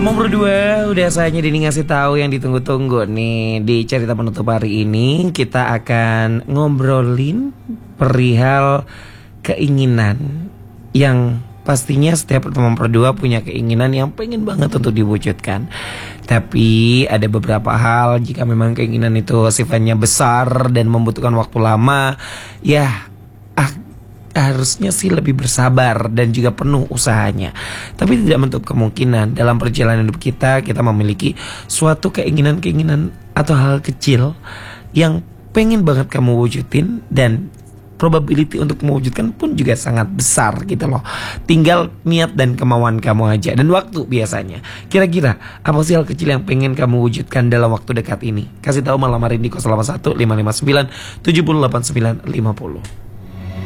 Nomor 2, udah saatnya Dini ngasih tahu yang ditunggu-tunggu nih. Di cerita penutup hari ini kita akan ngobrolin perihal keinginan yang pastinya setiap nomor 2 punya keinginan yang pengen banget untuk diwujudkan. Tapi ada beberapa hal, jika memang keinginan itu sifatnya besar dan membutuhkan waktu lama, ya harusnya sih lebih bersabar dan juga penuh usahanya. Tapi tidak menutup kemungkinan dalam perjalanan hidup kita memiliki suatu keinginan-keinginan atau hal kecil yang pengen banget kamu wujudin, dan probability untuk mewujudkan pun juga sangat besar gitu loh. Tinggal niat dan kemauan kamu aja, dan waktu biasanya. Kira-kira apa sih hal kecil yang pengen kamu wujudkan dalam waktu dekat ini? Kasih tahu malam hari ini di 081 559 789 50.